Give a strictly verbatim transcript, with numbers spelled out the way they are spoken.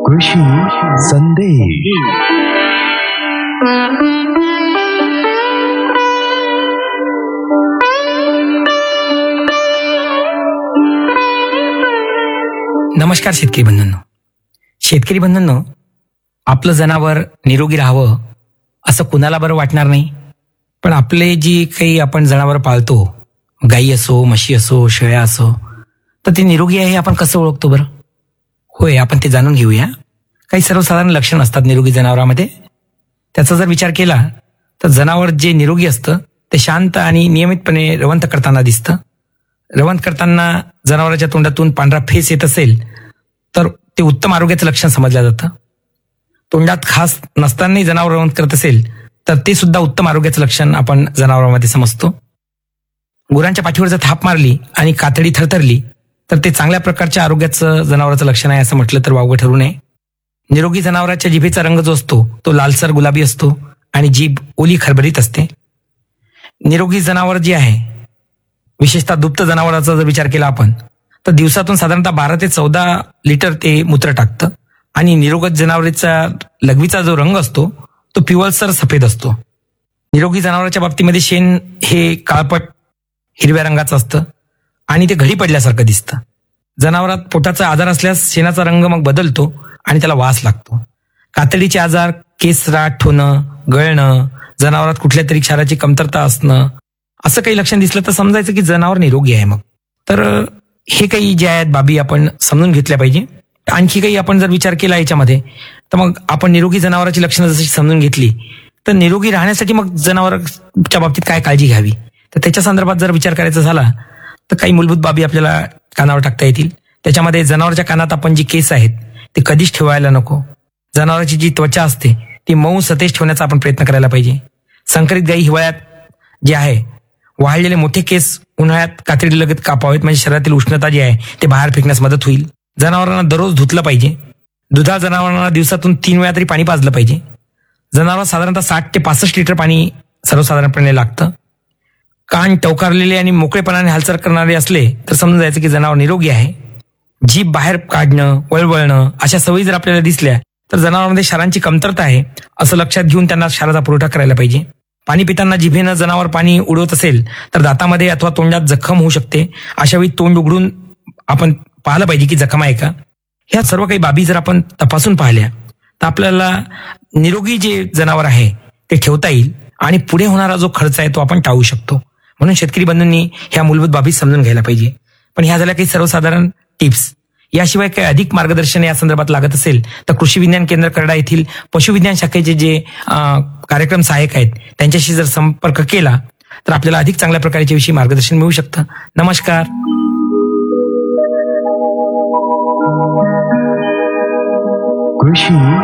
कृषी संदेश. नमस्कार शेतकरी बंधूंनो. शेतकरी बंधूंनो, आपलं जनावर निरोगी राहावं असं कुणाला बरं वाटणार नाही. पण आपले जी काही आपण जनावर पाळतो, गाई असो, म्हशी असो, शेळ्या असो, तर ते निरोगी आहे आपण कसं ओळखतो बरं? होय, आपण ते जाणून घेऊया. काही सर्वसाधारण लक्षण असतात निरोगी जनावरांमध्ये. त्याचा जर विचार केला तर जनावर जे निरोगी असतं ते शांत आणि नियमितपणे रवंथ करताना दिसतं. रवंथ करताना जनावराच्या तोंडातून पांढरा फेस येत असेल तर ते उत्तम आरोग्याचं लक्षण समजलं जातं. तोंडात खास नसतानाही जनावर रवंथ करत असेल तर ते सुद्धा उत्तम आरोग्याचं लक्षण आपण जनावरांमध्ये समजतो. गुरांच्या पाठीवर जर थाप मारली आणि कातडी थरथरली तर ते चांगल्या प्रकारच्या आरोग्याचं जनावराचं लक्षण आहे असं म्हटलं तर वावगं ठरू नये. निरोगी जनावराच्या जिभेचा रंग जो असतो तो लालसर गुलाबी असतो आणि जीभ ओली खरबरीत असते. निरोगी जनावर जे आहे, विशेषतः दुभतं जनावराचा जर विचार केला आपण तर दिवसातून साधारणतः बारा ते चौदा लिटर ते मूत्र टाकतं. आणि निरोगी जनावराचा लघवीचा जो रंग असतो तो पिवळसर सफेद असतो. निरोगी जनावराच्या बाबतीमध्ये शेण हे काळपट हिरव्या रंगाचं असतं आणि ते घडी पडल्यासारखं दिसतं. जनावरात पोटाचा आजार असल्यास शेणाचा रंग मग बदलतो आणि त्याला वास लागतो. कातडीचे आजार, केस राठ होणं, गळणं, जनावरात कुठल्या तरी क्षाराची कमतरता असणं, असं काही लक्षण दिसलं तर समजायचं की जनावर निरोगी आहे. मग तर हे काही जे आहेत बाबी आपण समजून घेतल्या पाहिजे. आणखी काही आपण जर विचार केला याच्यामध्ये तर मग आपण निरोगी जनावराची लक्षणं जशी समजून घेतली तर निरोगी राहण्यासाठी मग जनावरांच्या बाबतीत काय काळजी घ्यावी तर त्याच्या संदर्भात जर विचार करायचा झाला तर काही मूलभूत बाबी आपल्याला कानावर टाकता येतील. त्याच्यामध्ये जनावरांच्या कानात आपण जी केस आहेत ते कधीच ठेवायला नको. जनावरांची जी त्वचा असते ती मऊ सतेज ठेवण्याचा आपण प्रयत्न करायला पाहिजे. संकरित गाई हिवाळ्यात जे आहे वाळलेले मोठे केस उन्हाळ्यात कातडी लगत कापावेत, म्हणजे शरीरातील उष्णता जी आहे ते बाहेर फेकण्यास मदत होईल. जनावरांना दररोज धुतलं पाहिजे. दुधाळ जनावरांना दिवसातून तीन वेळा तरी पाणी पाजलं पाहिजे. जनावर साधारणतः साठ ते पासष्ट लिटर पाणी सर्वसाधारणपणे लागतं. कान टवकारलेले आणि मोकळेपणाने हालचाल करणारे असले तर समजून जायचं की जनावर निरोगी आहे. जीभ बाहेर काढणं, वळवळणं अशा सवयी जर आपल्याला दिसल्या तर जनावरांमध्ये क्षारांची कमतरता आहे असं लक्षात घेऊन त्यांना क्षाराचा पुरवठा करायला पाहिजे. पाणी पिताना जिभेनं जनावर पाणी उडवत असेल तर दातामध्ये अथवा तोंडात जखम होऊ शकते. अशा वेळी तोंड उघडून आपण पाहिलं पाहिजे की जखम आहे का. ह्या सर्व काही बाबी जर आपण तपासून पाहिल्या तर आपल्याला निरोगी जे जनावर आहे ते ठेवता येईल आणि पुढे होणारा जो खर्च आहे तो आपण टाळू शकतो. म्हणून शेतकरी बंधूंनी ह्या मूलभूत बाबी समजून घ्यायला पाहिजे. पण ह्या झाल्या काही सर्वसाधारण टिप्स. याशिवाय काही अधिक मार्गदर्शन या संदर्भात लागत असेल तर कृषी विज्ञान केंद्र करडा येथील पशुविज्ञान शाखेचे जे कार्यक्रम सहाय्यक आहेत त्यांच्याशी जर संपर्क केला तर आपल्याला अधिक चांगल्या प्रकारच्या विषयी मार्गदर्शन मिळू शकतं. नमस्कार. कृषी